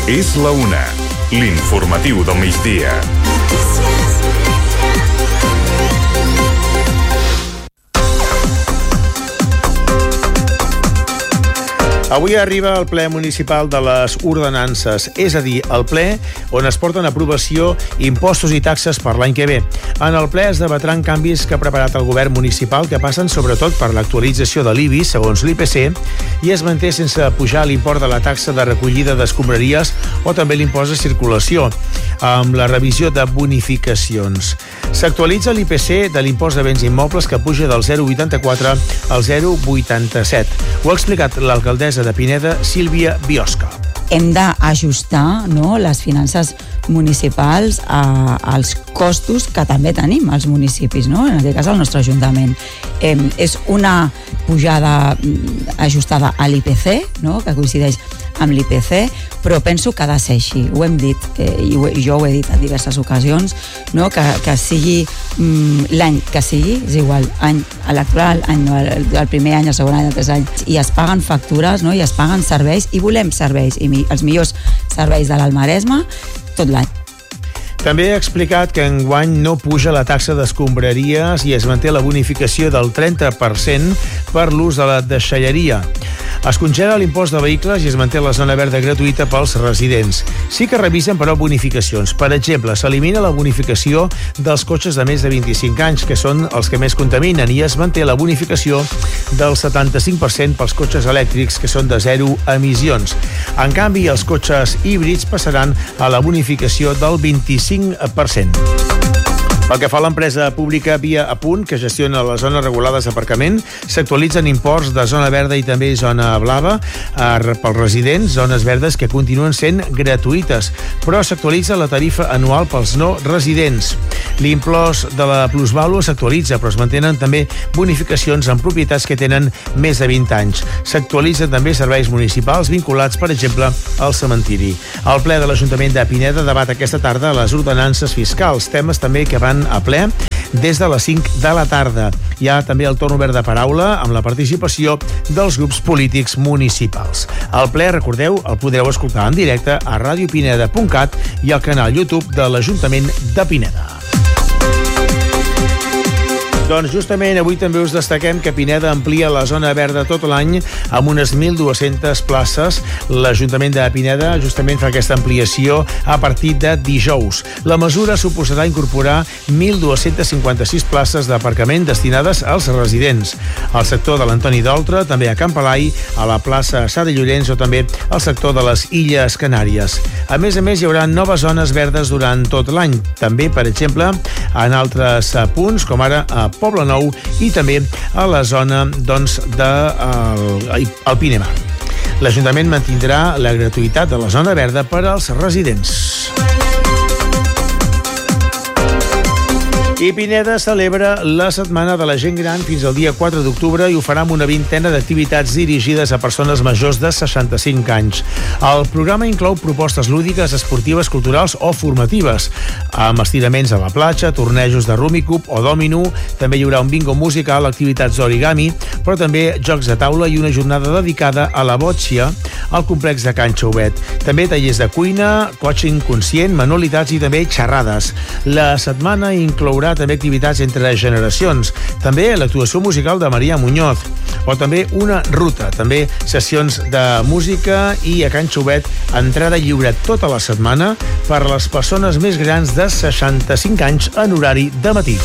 És la una, l'informatiu del migdia. Avui arriba el ple municipal de les ordenances, és a dir, el ple on es porten a aprovació impostos i taxes per l'any que ve. En el ple es debatran canvis que ha preparat el govern municipal que passen sobretot per l'actualització de l'IBI, segons l'IPC, i es manté sense pujar l'import de la taxa de recollida d'escombraries o també l'impost de circulació, amb la revisió de bonificacions. S'actualitza l'IPC de l'impost de béns immobles que puja del 0,84 al 0,87. Ho ha explicat l'alcaldessa de Pineda, Sílvia Biosca. Hem d'ajustar, no, les finances municipals als costos que també tenim als municipis, no? En aquest cas el nostre Ajuntament. És una pujada ajustada a l'IPC, no? Que coincideix amb l'IPC, però penso que ha de ser així. Ho hem dit, i jo ho he dit en diverses ocasions, no? Que sigui l'any que sigui, és igual, any electoral, el primer any, el segon any, el tercer any, i es paguen factures, no? I es paguen serveis, i volem serveis, i els millors serveis de l'Almaresme tot l'any. També ha explicat que enguany no puja la taxa d'escombraries i es manté la bonificació del 30% per l'ús de la deixalleria. Es congela l'impost de vehicles i es manté la zona verda gratuïta pels residents. Sí que revisen, però, bonificacions. Per exemple, s'elimina la bonificació dels cotxes de més de 25 anys, que són els que més contaminen, i es manté la bonificació del 75% pels cotxes elèctrics, que són de 0 emissions. En canvi, els cotxes híbrids passaran a la bonificació del 25%. Pel que fa a l'empresa pública Via Apunt, que gestiona les zones regulades d'aparcament, s'actualitzen imports de zona verda i també zona blava pels residents, zones verdes que continuen sent gratuïtes, però s'actualitza la tarifa anual pels no residents. L'impost de la plusvàlua s'actualitza, però es mantenen també bonificacions en propietats que tenen més de 20 anys. S'actualitzen també serveis municipals vinculats, per exemple, al cementiri. El ple de l'Ajuntament de Pineda debat aquesta tarda les ordenances fiscals, temes també que van a ple des de les 5 de la tarda. Hi ha també el torn obert de paraula amb la participació dels grups polítics municipals. El ple, recordeu, el podreu escoltar en directe a radiopineda.cat i al canal YouTube de l'Ajuntament de Pineda. Doncs justament avui també us destaquem que Pineda amplia la zona verda tot l'any amb unes 1.200 places. L'Ajuntament de Pineda justament fa aquesta ampliació a partir de dijous. La mesura suposarà incorporar 1.256 places d'aparcament destinades als residents. Al sector de l'Antoni d'Oltra, també a Can Palai, a la plaça Sara Llorenç o també al sector de les Illes Canàries. A més, hi haurà noves zones verdes durant tot l'any. També, per exemple, en altres punts, com ara a Poble Nou i també a la zona del Pinemar. L'Ajuntament mantindrà la gratuïtat de la zona verda per als residents. I Pineda celebra la Setmana de la Gent Gran fins al dia 4 d'octubre i ho farà amb una vintena d'activitats dirigides a persones majors de 65 anys. El programa inclou propostes lúdiques, esportives, culturals o formatives, amb estiraments a la platja, tornejos de Rummikub o Domino. També hi haurà un bingo musical, activitats d'origami, però també jocs de taula i una jornada dedicada a la bòtxia al complex de Can Xauvet. També tallers de cuina, coaching conscient, manualitats i també xerrades. La setmana inclourà també activitats entre generacions, també l'actuació musical de Maria Muñoz, o també una ruta, també sessions de música i a Can Xauvet entrada lliure tota la setmana per a les persones més grans de 65 anys en horari de matí.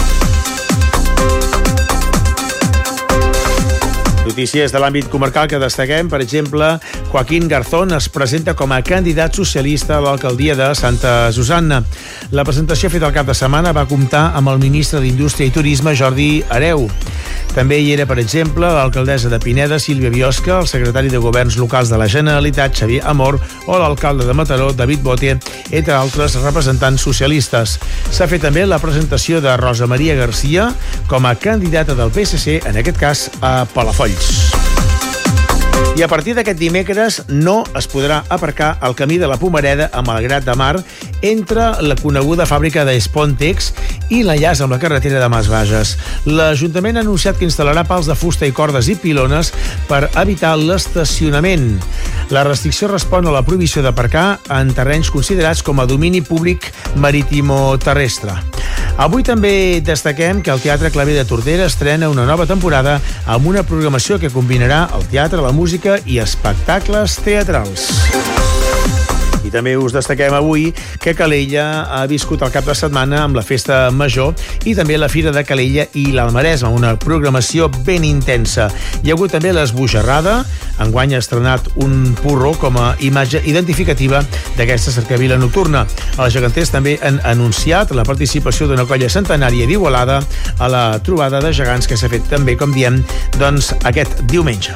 Notícies de l'àmbit comarcal que destaquem, per exemple, Joaquín Garzón es presenta com a candidat socialista a l'alcaldia de Santa Susanna. La presentació feta el cap de setmana va comptar amb el ministre d'Indústria i Turisme, Jordi Hereu. També hi era, per exemple, l'alcaldessa de Pineda, Sílvia Biosca, el secretari de Governs Locals de la Generalitat, Xavier Amor, o l'alcalde de Mataró, David Bote, entre altres representants socialistes. S'ha fet també la presentació de Rosa Maria Garcia com a candidata del PSC, en aquest cas a Palafolls. I a partir d'aquest dimecres no es podrà aparcar al camí de la Pomareda a Malgrat de Mar entre la coneguda fàbrica d'Espontex i l'enllaç amb la carretera de Mas Bages. L'Ajuntament ha anunciat que instal·larà pals de fusta i cordes i pilones per evitar l'estacionament. La restricció respon a la prohibició d'aparcar en terrenys considerats com a domini públic marítimo-terrestre. Avui també destaquem que el Teatre Claver de Tordera estrena una nova temporada amb una programació que combinarà el teatre, la música i espectacles teatrals. I també us destaquem avui que Calella ha viscut el cap de setmana amb la Festa Major i també la Fira de Calella i l'Almaresme, una programació ben intensa. Hi ha hagut també l'Esbojarrada, enguany ha estrenat un porró com a imatge identificativa d'aquesta cercavila nocturna. Els geganters també han anunciat la participació d'una colla centenària d'Igualada a la trobada de gegants que s'ha fet també, com diem, doncs aquest diumenge.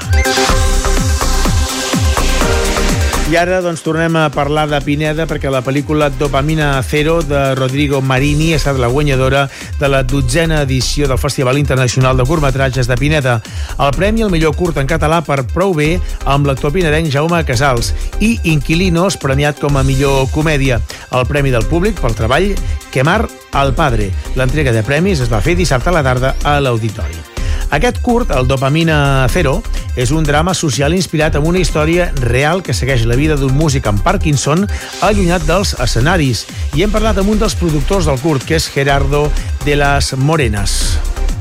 I ara tornem a parlar de Pineda perquè la pel·lícula Dopamina Zero de Rodrigo Marini ha estat la guanyadora de la 12a edició del Festival Internacional de Curtmetratges de Pineda. El premi al millor curt en català per Prou bé amb l'actor pinedenc Jaume Casals i Inquilinos, premiat com a millor comèdia. El premi del públic pel treball Quemar al Padre. L'entrega de premis es va fer dissabte a la tarda a l'Auditori. Aquest curt, el Dopamina Zero, és un drama social inspirat en una història real que segueix la vida d'un músic amb Parkinson allunyat dels escenaris. I hem parlat amb un dels productors del curt, que és Gerardo de las Morenas.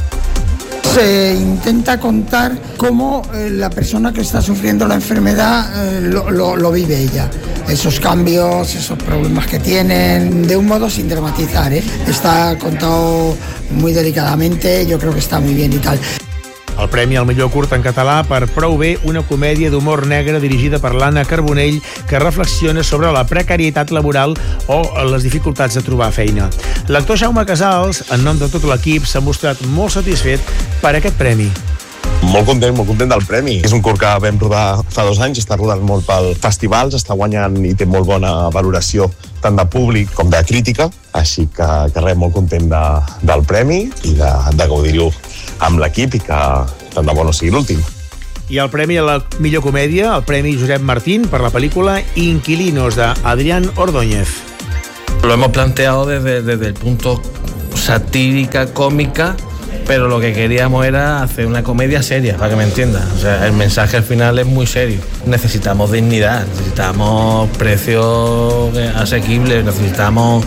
Se intenta contar cómo la persona que está sufriendo la enfermedad lo vive ella. Esos cambios, esos problemas que tienen, de un modo sin dramatizar, ¿eh? Está contado muy delicadamente, yo creo que está muy bien y tal. El premi al millor curt en català per Prou bé, una comèdia d'humor negre dirigida per l'Anna Carbonell que reflexiona sobre la precarietat laboral o les dificultats de trobar feina. L'actor Jaume Casals, en nom de tot l'equip, s'ha mostrat molt satisfet per aquest premi. Molt content del premi. És un curt que vam rodar fa 2 anys, està rodant molt pel festivals, està guanyant i té molt bona valoració tant de públic com de crítica, així que res, molt content del premi i de gaudir-ho amb l'equip i que tant de bo no sigui l'últim. I el premi a la millor comèdia, el premi Josep Martín per la pel·lícula Inquilinos de Adrián Ordóñez. Lo hemos planteado desde el punto satírica, cómica, pero lo que queríamos era hacer una comedia seria, para que me entiendas. O sea, el mensaje al final es muy serio. Necesitamos dignidad, necesitamos precios asequibles, necesitamos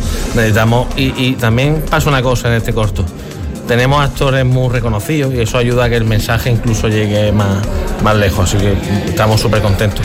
y también pasa una cosa en este corto. Tenemos actores muy reconocidos y eso ayuda a que el mensaje incluso llegue más lejos, así que estamos súper contentos.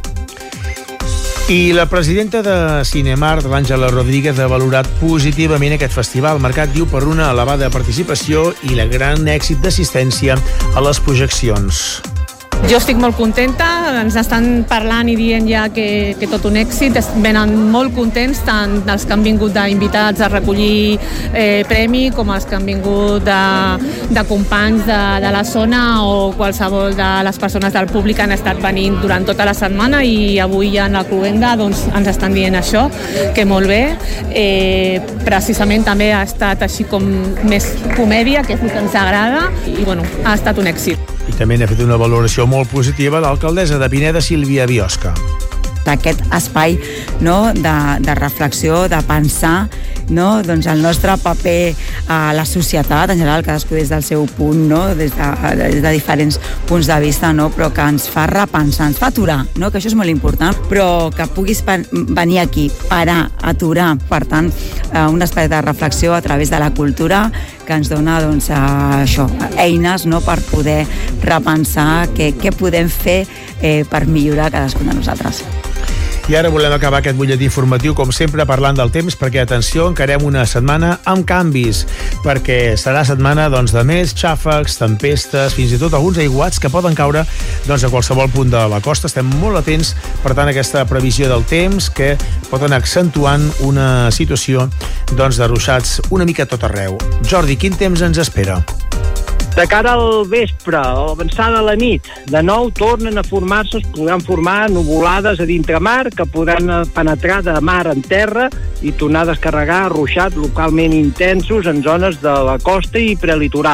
I la presidenta de Cinemark, l'Àngela Rodríguez, ha valorat positivament aquest festival, marcat, diu, per una elevada participació i la gran èxit d'assistència a les projeccions. Jo estic molt contenta, ens estan parlant i dient ja que tot un èxit, venen molt contents tant els que han vingut d'invitats a recollir premi com els que han vingut de companys de la zona o qualsevol de les persones del públic han estat venint durant tota la setmana i avui ja en la cluenda doncs, ens estan dient això, que molt bé. Precisament també ha estat així com més comèdia, que és el que ens agrada i bueno, ha estat un èxit. I també n'ha fet una valoració molt positiva l'alcaldessa de Pineda, Sílvia Biosca. Aquest espai, no, de reflexió, de pensar, no, doncs el nostre paper a la societat en general, cadascú des del seu punt, no, des de diferents punts de vista, no, però que ens fa repensar, ens fa aturar, no, que això és molt important, però que puguis venir aquí, parar, aturar, per tant, un espai de reflexió a través de la cultura que ens dona doncs, això, eines, no, per poder repensar què podem fer per millorar cadascun de nosaltres. I ara volem acabar aquest butlletí informatiu, com sempre, parlant del temps, perquè, atenció, encarem una setmana amb canvis, perquè serà setmana doncs, de més xàfecs, tempestes, fins i tot alguns aiguats que poden caure doncs, a qualsevol punt de la costa. Estem molt atents, per tant, a aquesta previsió del temps que pot anar accentuant una situació doncs, de ruixats una mica a tot arreu. Jordi, quin temps ens espera? De cara al vespre, a l'avançada de la nit, de nou tornen a formar-se, es podran formar nuvolades a dintre-mar que podran penetrar de mar en terra i tornar a descarregar ruixats localment intensos en zones de la costa i prelitoral.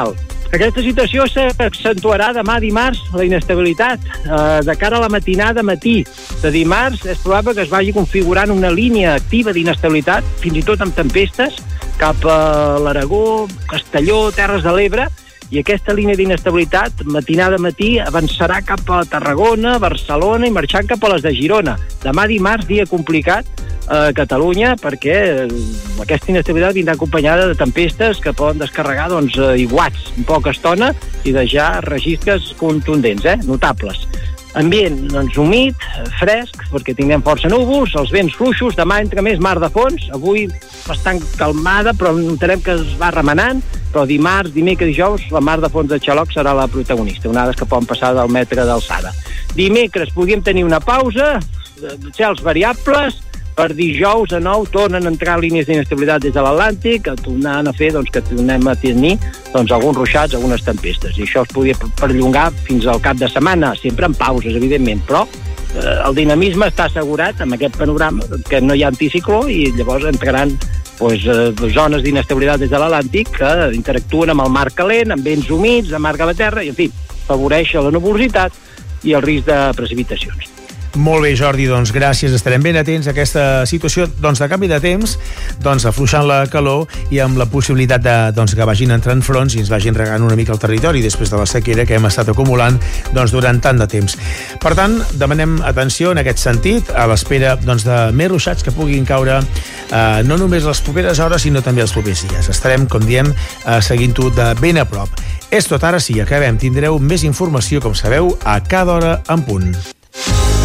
Aquesta situació s'accentuarà demà dimarts, la inestabilitat. De cara a la matinada matí de dimarts és probable que es vagi configurant una línia activa d'inestabilitat, fins i tot amb tempestes, cap a l'Aragó, Castelló, Terres de l'Ebre, i aquesta línia d'inestabilitat, matinada matí, avançarà cap a Tarragona, Barcelona i marxant cap a les de Girona. Demà dimarts, dia complicat a Catalunya, perquè aquesta inestabilitat vindrà acompanyada de tempestes que poden descarregar iguats en poca estona i deixar registres contundents, notables. Ambient, humit, fresc, perquè tindrem força núvols, els vents fluixos, demà entra més mar de fons, avui bastant calmada, però notarem que es va remenant, però dimarts, dimecres i dijous, la mar de fons de Xaloc serà la protagonista, onades que poden passar del metre d'alçada. Dimecres podríem tenir una pausa, cels variables, per dijous de nou tornen a entrar línies d'inestabilitat des de l'Atlàntic, que tornaran a fer que tornem a tenir alguns ruixats, algunes tempestes. I això es podria perllongar fins al cap de setmana, sempre en pauses, evidentment, però el dinamisme està assegurat amb aquest panorama, que no hi ha anticicló i llavors entraran zones d'inestabilitat des de l'Atlàntic que interactuen amb el mar calent, amb vents humits, amb mar cap a terra, i en fi, afavoreix la nuvolositat i el risc de precipitacions. Molt bé, Jordi, gràcies. Estarem ben atents a aquesta situació de canvi de temps, afluixant la calor i amb la possibilitat que vagin entrant fronts i ens vagin regant una mica el territori després de la sequera que hem estat acumulant durant tant de temps. Per tant, demanem atenció en aquest sentit, a l'espera de més ruixats que puguin caure no només les properes hores, sinó també els propers dies. Estarem, com diem, seguint-ho de ben a prop. És tot, ara sí, acabem. Tindreu més informació, com sabeu, a cada hora en punt.